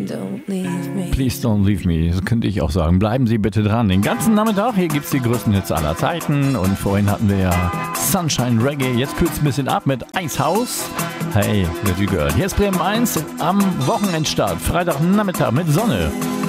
don't leave me. Please don't leave me, das könnte ich auch sagen. Bleiben Sie bitte dran. Den ganzen Nachmittag, hier gibt's die größten Hits aller Zeiten. Und vorhin hatten wir ja Sunshine Reggae. Jetzt kühlt's ein bisschen ab mit Eishaus. Hey, wer die gehört. Hier ist Bremen 1 am Wochenendstart. Freitagnachmittag mit Sonne.